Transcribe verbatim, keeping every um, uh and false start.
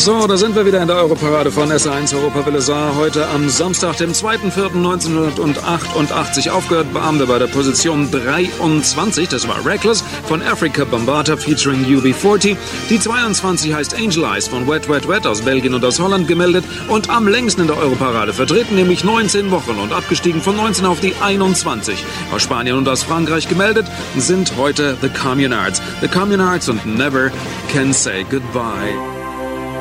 So, da sind wir wieder in der Europarade von S eins Europawelle Saar. Heute am Samstag, dem zweiten vierten neunzehnhundertachtundachtzig aufgehört haben wir bei der Position dreiundzwanzig. Das war Reckless von Africa Bambaataa featuring U B vierzig. Die zweiundzwanzig heißt Angel Eyes von Wet Wet Wet aus Belgien und aus Holland gemeldet und am längsten in der Europarade vertreten, nämlich neunzehn Wochen und abgestiegen von neunzehn auf die einundzwanzig. Aus Spanien und aus Frankreich gemeldet sind heute The Communards. The Communards und Never Can Say Goodbye.